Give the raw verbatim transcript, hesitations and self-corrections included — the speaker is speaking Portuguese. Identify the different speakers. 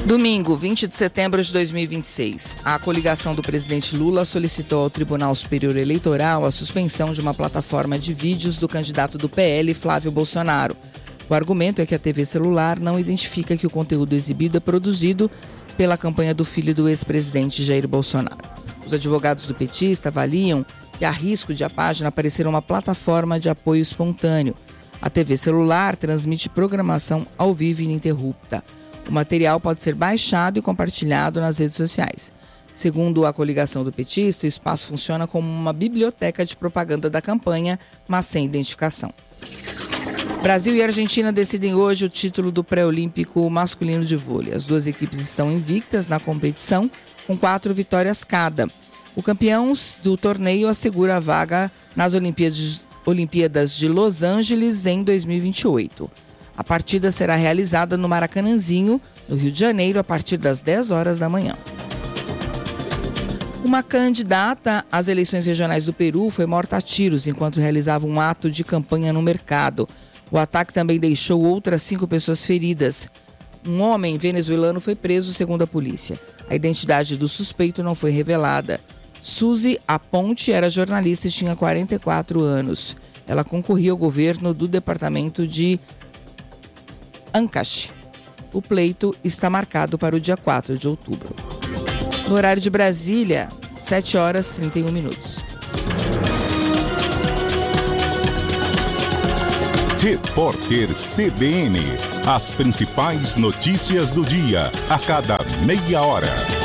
Speaker 1: Domingo, vinte de setembro de dois mil e vinte e seis, a coligação do presidente Lula solicitou ao Tribunal Superior Eleitoral a suspensão de uma plataforma de vídeos do candidato do P L, Flávio Bolsonaro. O argumento é que a T V celular não identifica que o conteúdo exibido é produzido pela campanha do filho do ex-presidente Jair Bolsonaro. Os advogados do petista avaliam que há risco de a página parecer uma plataforma de apoio espontâneo. A T V celular transmite programação ao vivo e ininterrupta. O material pode ser baixado e compartilhado nas redes sociais. Segundo a coligação do petista, o espaço funciona como uma biblioteca de propaganda da campanha, mas sem identificação. Brasil e Argentina decidem hoje o título do pré-olímpico masculino de vôlei. As duas equipes estão invictas na competição, com quatro vitórias cada. O campeão do torneio assegura a vaga nas Olimpíadas, Olimpíadas de Los Angeles em dois mil e vinte e oito. A partida será realizada no Maracanãzinho, no Rio de Janeiro, a partir das dez horas da manhã. Uma candidata às eleições regionais do Peru foi morta a tiros enquanto realizava um ato de campanha no mercado. O ataque também deixou outras cinco pessoas feridas. Um homem venezuelano foi preso, segundo a polícia. A identidade do suspeito não foi revelada. Suzy Aponte era jornalista e tinha quarenta e quatro anos. Ela concorria ao governo do departamento de Ancash. O pleito está marcado para o dia quatro de outubro. No horário de Brasília, sete horas e trinta e um minutos.
Speaker 2: Repórter C B N. As principais notícias do dia, a cada meia hora.